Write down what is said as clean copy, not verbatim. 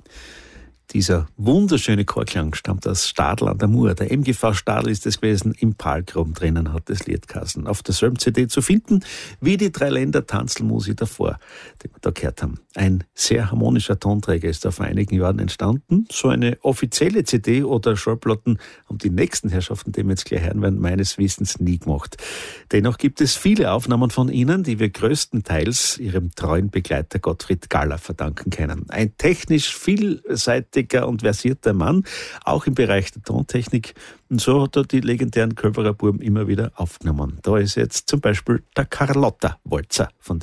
Dieser wunderschöne Chorklang stammt aus Stadl an der Mur. Der MGV Stadl ist es gewesen, im Palgrum drinnen hat das Lied geheißen. Auf derselben CD zu finden, wie die drei Länder Tanzelmusik davor, die wir da gehört haben. Ein sehr harmonischer Tonträger ist da vor einigen Jahren entstanden. So eine offizielle CD oder Schallplatten haben die nächsten Herrschaften, die wir jetzt gleich hören werden, meines Wissens nie gemacht. Dennoch gibt es viele Aufnahmen von ihnen, die wir größtenteils ihrem treuen Begleiter Gottfried Galler verdanken können. Ein technisch vielseitiger und versierter Mann, auch im Bereich der Tontechnik. Und so hat er die legendären Kölberer Buben immer wieder aufgenommen. Da ist jetzt zum Beispiel der Carlotta-Walzer von